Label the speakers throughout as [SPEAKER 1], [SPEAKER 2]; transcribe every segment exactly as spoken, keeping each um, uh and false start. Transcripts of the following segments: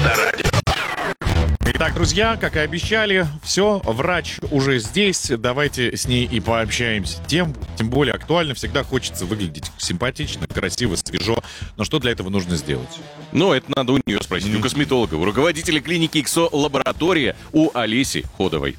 [SPEAKER 1] Авторадио.
[SPEAKER 2] Итак, друзья, как и обещали, все, врач уже здесь. Давайте с ней и пообщаемся. Тем, тем более актуально, всегда хочется выглядеть симпатично, красиво, свежо. Но что для этого нужно сделать?
[SPEAKER 3] Ну, это надо у нее спросить, у косметолога, у руководителя клиники иксо Лаборатория, у Олеси Ходовой.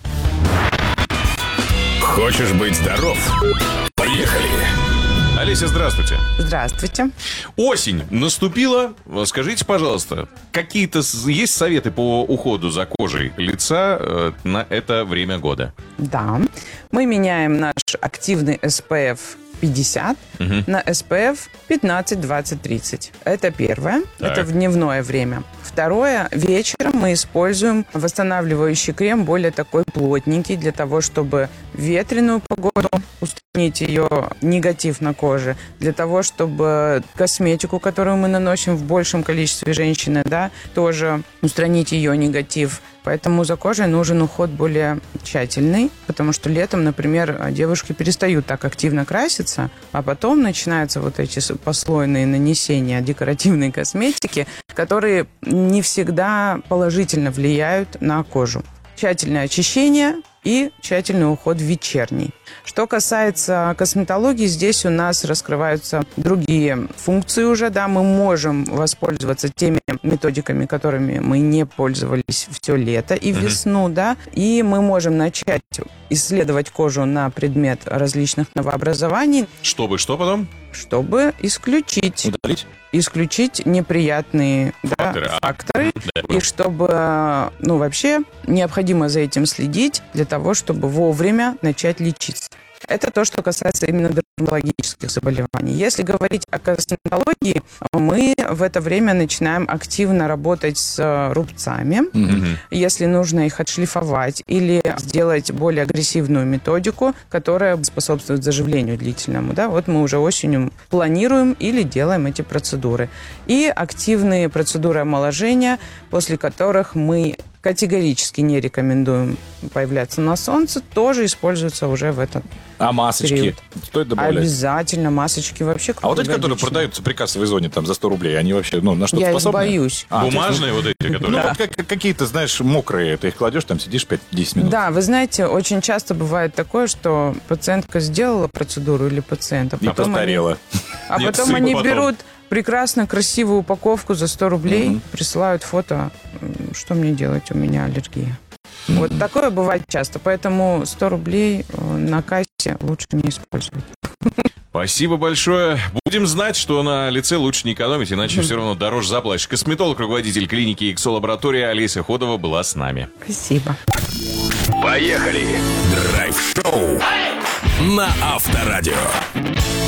[SPEAKER 1] Хочешь быть здоров? Поехали!
[SPEAKER 3] Олеся, здравствуйте.
[SPEAKER 4] Здравствуйте.
[SPEAKER 3] Осень наступила. Скажите, пожалуйста, какие-то есть советы по уходу за кожей лица э, на это время года?
[SPEAKER 4] Да. Мы меняем наш активный эс пэ эф пятьдесят угу. на эс пэ эф пятнадцать, двадцать, тридцать. Это первое.
[SPEAKER 3] Так.
[SPEAKER 4] Это в дневное время. Второе. Вечером мы используем восстанавливающий крем, более такой плотненький, для того, чтобы в ветреную погоду устранить ее негатив на коже, для того, чтобы косметику, которую мы наносим в большем количестве женщины, да, тоже устранить ее негатив. Поэтому за кожей нужен уход более тщательный, потому что летом, например, девушки перестают так активно краситься, а потом начинаются вот эти послойные нанесения декоративной косметики, которые не всегда положительно влияют на кожу. Тщательное очищение и тщательный уход вечерний. Что касается косметологии, здесь у нас раскрываются другие функции уже, да, мы можем воспользоваться теми методиками, которыми мы не пользовались все лето и uh-huh. весну, да, и мы можем начать исследовать кожу на предмет различных новообразований.
[SPEAKER 3] Чтобы что потом?
[SPEAKER 4] Чтобы исключить.
[SPEAKER 3] Удалить?
[SPEAKER 4] Исключить неприятные
[SPEAKER 3] факторы,
[SPEAKER 4] да, факторы
[SPEAKER 3] да,
[SPEAKER 4] и чтобы, ну, вообще необходимо за этим следить для того, чтобы вовремя начать лечиться. Это то, что касается именно дерматологических заболеваний. Если говорить о косметологии, мы в это время начинаем активно работать с рубцами. Mm-hmm. Если нужно их отшлифовать или сделать более агрессивную методику, которая способствует заживлению длительному, да, вот мы уже осенью планируем или делаем эти процедуры. И активные процедуры омоложения, после которых мы категорически не рекомендуем появляться на солнце, тоже используются уже в этот
[SPEAKER 5] А масочки?
[SPEAKER 4] период.
[SPEAKER 5] Стоит добавлять?
[SPEAKER 4] Обязательно. Масочки вообще
[SPEAKER 5] А вот эти, которые продаются при кассовой зоне там за сто рублей, они вообще, ну, на что-то
[SPEAKER 4] Я
[SPEAKER 5] способны?
[SPEAKER 4] Я их боюсь.
[SPEAKER 3] А, бумажные вот эти, которые...
[SPEAKER 5] Ну, вот как, какие-то, знаешь, мокрые. Ты их кладешь, там сидишь пять-десять минут.
[SPEAKER 4] Да, вы знаете, очень часто бывает такое, что пациентка сделала процедуру или пациент, а
[SPEAKER 5] И
[SPEAKER 4] потом
[SPEAKER 5] постарела.
[SPEAKER 4] Они, а
[SPEAKER 3] Нет,
[SPEAKER 4] потом они
[SPEAKER 3] потом.
[SPEAKER 4] берут прекрасно красивую упаковку за сто рублей,
[SPEAKER 5] Мгм.
[SPEAKER 4] присылают фото. Что мне делать? У меня аллергия. Вот такое бывает часто, поэтому сто рублей на кассе лучше не использовать.
[SPEAKER 3] Спасибо большое. Будем знать, что на лице лучше не экономить, иначе все равно дороже заплатишь. Косметолог, руководитель клиники иксо Лаборатория Олеся Ходова была с нами.
[SPEAKER 4] Спасибо.
[SPEAKER 1] Поехали! Драйв-шоу на Авторадио.